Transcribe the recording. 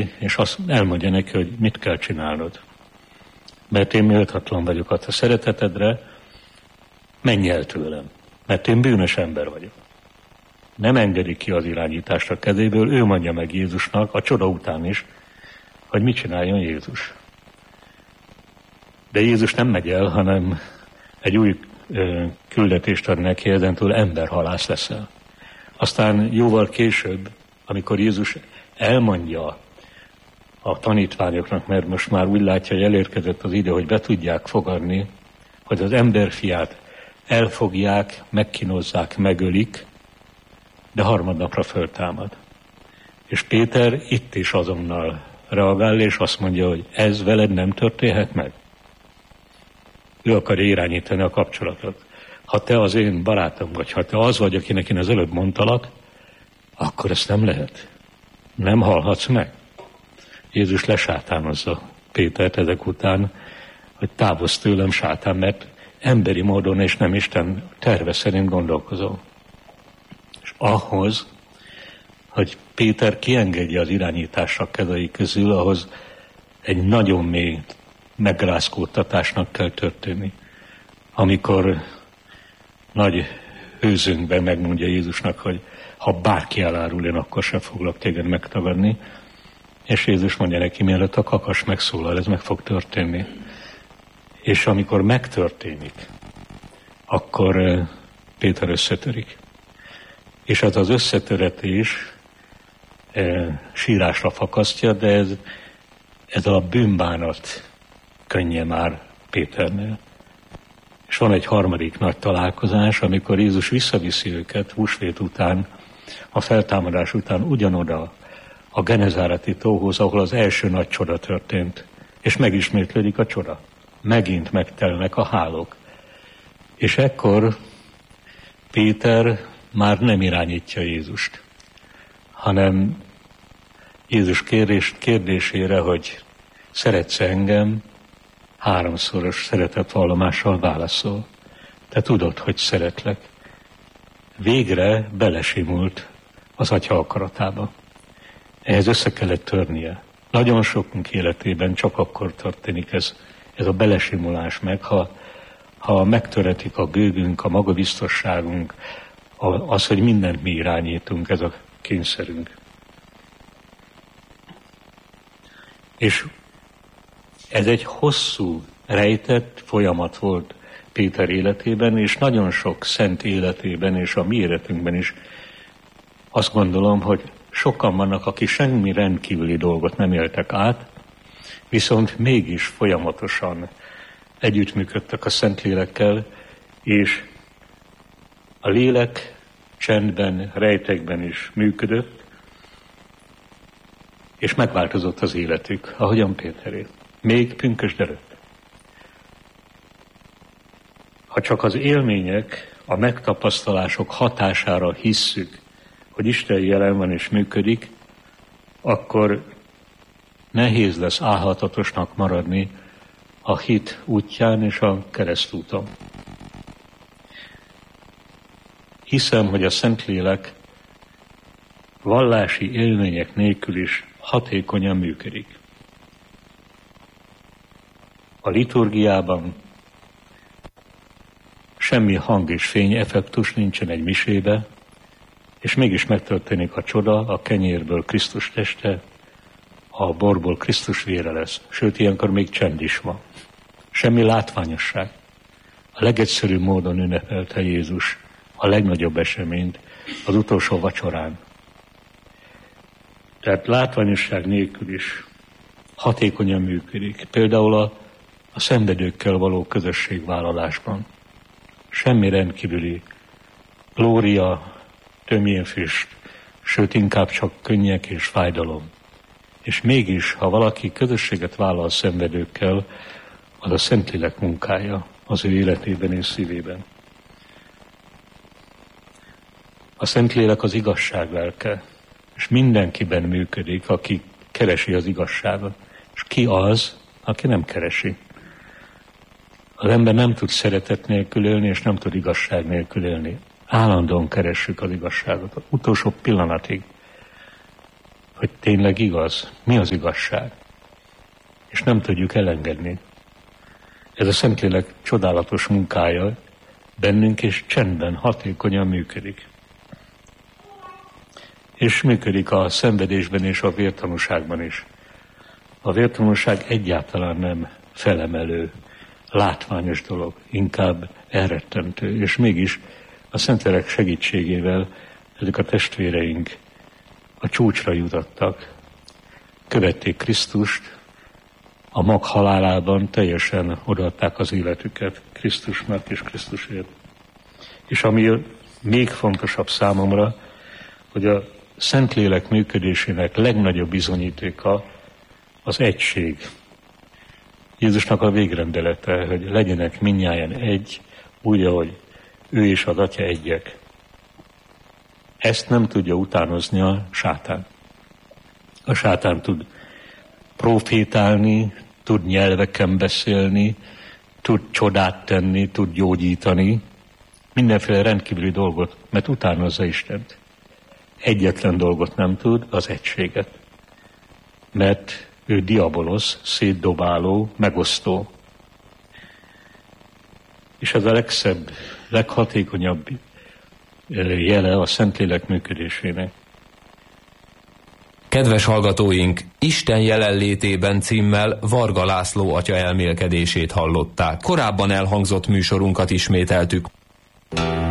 elé, és azt elmondja neki, hogy mit kell csinálnod. Mert én méltatlan vagyok a te szeretetedre, menj el tőlem, mert én bűnös ember vagyok. Nem engedi ki az irányítást a kezéből, ő mondja meg Jézusnak, a csoda után is, hogy mit csináljon Jézus. De Jézus nem megy el, hanem egy új küldetést ad neki, ezentúl emberhalász leszel. Aztán jóval később, amikor Jézus elmondja a tanítványoknak, mert most már úgy látja, hogy elérkezett az idő, hogy be tudják fogadni, hogy az emberfiát elfogják, megkínozzák, megölik, de harmadnapra föltámad. És Péter itt is azonnal reagál, és azt mondja, hogy ez veled nem történhet meg. Ő akarja irányítani a kapcsolatot. Ha te az én barátom vagy, ha te az vagy, akinek én az előbb mondtalak, akkor ezt nem lehet. Nem hallhatsz meg. Jézus lesátánozza Pétert ezek után, hogy távozz tőlem, sátán, mert emberi módon és nem Isten terve szerint gondolkozol. És ahhoz, hogy Péter kiengedje az irányításra kezei közül, ahhoz egy nagyon mély megrázkódtatásnak kell történni. Amikor nagy hőzőnkben megmondja Jézusnak, hogy ha bárki elárul, én akkor sem foglak téged megtagadni. És Jézus mondja neki, mielőtt a kakas megszólal, ez meg fog történni. És amikor megtörténik, akkor Péter összetörik. És az összetöretés sírásra fakasztja, de ez a bűnbánat könnye már Péternél. És van egy harmadik nagy találkozás, amikor Jézus visszaviszi őket húsvét után, a feltámadás után ugyanoda a Genezáreti tóhoz, ahol az első nagy csoda történt. És megismétlődik a csoda. Megint megtelnek a hálók. És ekkor Péter már nem irányítja Jézust, hanem Jézus kérdésére, hogy szeretsz engem, 3-szoros szeretetvallomással válaszol. Te tudod, hogy szeretlek. Végre belesimult az Atya akaratába. Ehhez össze kellett törnie. Nagyon sokunk életében csak akkor történik ez a belesimulás meg, ha megtöretik a gőgünk, a magabiztosságunk, az, hogy mindent mi irányítunk, ez a kényszerünk. És ez egy hosszú, rejtett folyamat volt Péter életében, és nagyon sok szent életében, és a mi életünkben is azt gondolom, hogy sokan vannak, akik semmi rendkívüli dolgot nem éltek át, viszont mégis folyamatosan együttműködtek a Szentlélekkel, és a lélek csendben, rejtekben is működött, és megváltozott az életük, ahogyan Péteré. Még pünkösd előtt. Ha csak az élmények, a megtapasztalások hatására hisszük, hogy Isten jelen van és működik, akkor nehéz lesz álhatatosnak maradni a hit útján és a keresztúton. Hiszem, hogy a Szentlélek vallási élmények nélkül is hatékonyan működik. A liturgiában semmi hang és fény effektus nincsen egy misébe, és mégis megtörténik a csoda, a kenyérből Krisztus teste, a borból Krisztus vére lesz. Sőt, ilyenkor még csend is van. Semmi látványosság. A legegyszerűbb módon ünnepelte Jézus a legnagyobb eseményt az utolsó vacsorán. Tehát látványosság nélkül is hatékonyan működik. Például a szenvedőkkel való közösségvállalásban. Semmi rendkívüli glória, tömjénfüst, sőt inkább csak könnyek és fájdalom. És mégis, ha valaki közösséget vállal szenvedőkkel, az a Szentlélek munkája az ő életében és szívében. A Szentlélek az igazság lelke, és mindenkiben működik, aki keresi az igazságot. És ki az, aki nem keresi? Az ember nem tud szeretet nélkül élni, és nem tud igazság nélkül élni. Állandóan keressük az igazságot, az utolsó pillanatig. hogy tényleg igaz, mi az igazság. És nem tudjuk elengedni. Ez a Szentlélek csodálatos munkája bennünk, és csendben, hatékonyan működik. És működik a szenvedésben és a vértanúságban is. A vértanúság egyáltalán nem felemelő, látványos dolog, inkább elrettentő, és mégis a Szentlélek segítségével ezek a testvéreink a csúcsra jutottak, követték Krisztust, a mag halálában teljesen odaadták az életüket Krisztusnak és Krisztusért. És ami még fontosabb számomra, hogy a Szentlélek működésének legnagyobb bizonyítéka az egység. Jézusnak a végrendelete, hogy legyenek mindnyájan egy, úgy, ahogy ő és az Atya egyek. Ezt nem tudja utánozni a sátán. A sátán tud profétálni, tud nyelveken beszélni, tud csodát tenni, tud gyógyítani, mindenféle rendkívüli dolgot, mert utánozza Istent. Egyetlen dolgot nem tud, az egységet. Mert ő diabolosz, szétdobáló, megosztó. És ez a legszebb, leghatékonyabb jele a Szentlélek működésének. Kedves hallgatóink, Isten jelenlétében címmel Varga László atya elmélkedését hallották. Korábban elhangzott műsorunkat ismételtük.